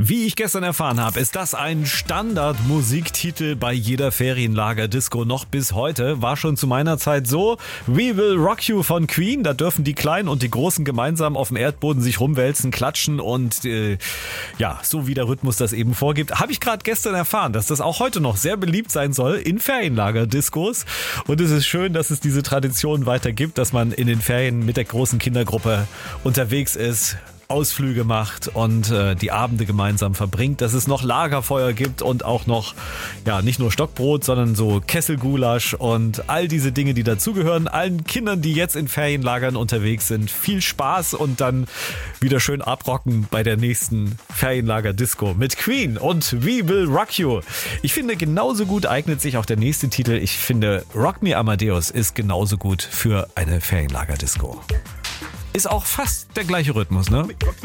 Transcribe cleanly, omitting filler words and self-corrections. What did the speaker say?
Wie ich gestern erfahren habe, ist das ein Standardmusiktitel bei jeder Ferienlager-Disco noch bis heute. War schon zu meiner Zeit so. We Will Rock You von Queen. Da dürfen die Kleinen und die Großen gemeinsam auf dem Erdboden sich rumwälzen, klatschen und so wie der Rhythmus das eben vorgibt. Habe ich gerade gestern erfahren, dass das auch heute noch sehr beliebt sein soll in Ferienlager-Discos. Und es ist schön, dass es diese Tradition weiter gibt, dass man in den Ferien mit der großen Kindergruppe unterwegs ist, Ausflüge macht und die Abende gemeinsam verbringt, dass es noch Lagerfeuer gibt und auch noch, nicht nur Stockbrot, sondern so Kesselgulasch und all diese Dinge, die dazugehören. Allen Kindern, die jetzt in Ferienlagern unterwegs sind, viel Spaß und dann wieder schön abrocken bei der nächsten Ferienlager-Disco mit Queen und We Will Rock You. Ich finde, genauso gut eignet sich auch der nächste Titel. Ich finde, Rock Me Amadeus ist genauso gut für eine Ferienlager-Disco. Ist auch fast der gleiche Rhythmus, ne?